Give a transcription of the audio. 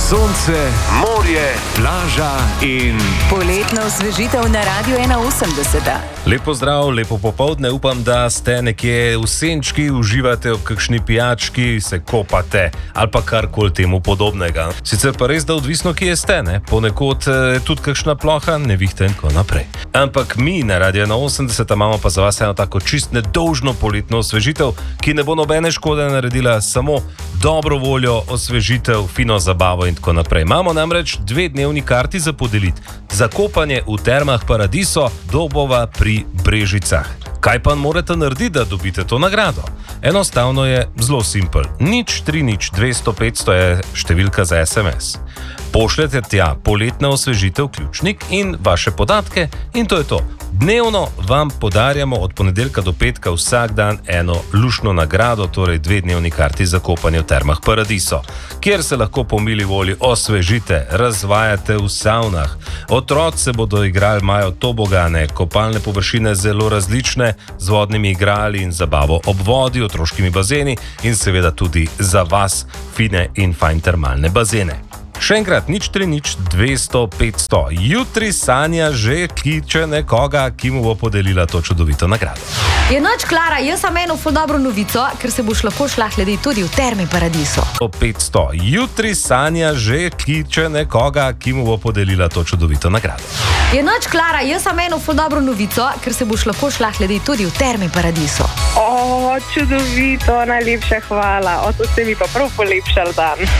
Sonce, morje, plaža in poletna osvežitev na Radiu 81. Lepo zdrav, lepo popoldne, upam, da ste nekje v senčki, uživate v kakšni pijački, se kopate ali pa karkoli temu podobnega. Sicer pa res, da odvisno, kje ste, ne? Ponekod je tudi kakšna ploha, nevihta in tako naprej. Ampak mi na Radiu 81 imamo pa za vas eno tako čist nedolžno poletno osvežitev, ki ne bo nobene škode naredila, samo dobro voljo, osvežitev, fino zabavo in tako naprej. Imamo namreč 2-dnevni karti za podeliti. Za kopanje v termah Paradiso Dobova pri Brežicah. Kaj pa morate narediti, da dobite to nagrado? Enostavno je zelo simpel. 030 200 500 je številka za SMS. Pošljete tja poletna osvežitev ključnik in vaše podatke in to je to. Dnevno vam podarjamo od ponedeljka do petka vsak dan eno luštno nagrado, torej 2-dnevni karti za kopanje v termah Paradiso, kjer se lahko po mili volji osvežite, razvajate v savnah. Otroci se bodo igrali, imajo tobogane, kopalne površine zelo različne, z vodnimi igrali in zabavo ob vodi, otroškimi bazeni in seveda tudi za vas fine in fajn termalne bazene. Še enkrat, 030 200 500. Jutri Sanja že kliče nekoga, ki mu bo podelila to čudovito nagrado. Je noč, Klara, jaz sem eno ful dobro novico, ker se boš lahko šla hladiti tudi v terme Paradiso. 500. Jutri Sanja že kliče nekoga, ki mu bo podelila to čudovito nagrado. Je noč, Klara, jaz sem eno ful dobro novico, ker se boš lahko šla hladiti tudi v terme Paradiso. Čudovito, najlepša hvala. To ste mi pa prav polepšali dan.